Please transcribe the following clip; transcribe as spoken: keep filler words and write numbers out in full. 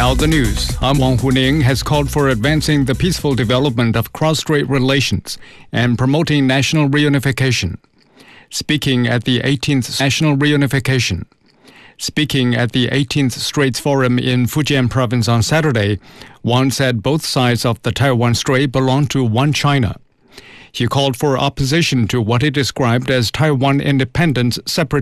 Now the news. I'm Wang Huning has called for advancing the peaceful development of cross-strait relations and promoting national reunification. Speaking at the eighteenth National Reunification. Speaking at the eighteenth Straits Forum in Fujian Province on Saturday, Wang said both sides of the Taiwan Strait belong to one China. He called for opposition to what he described as Taiwan independence separate